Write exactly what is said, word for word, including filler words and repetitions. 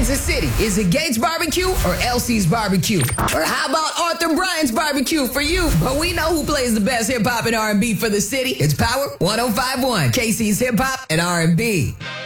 Kansas City? Is it Gates Barbecue or Elsie's Barbecue? Or how about Arthur Bryant's Barbecue for you? But we know who plays the best hip hop and R and B for the city. It's Power one oh five point one, K C's Hip Hop and R and B.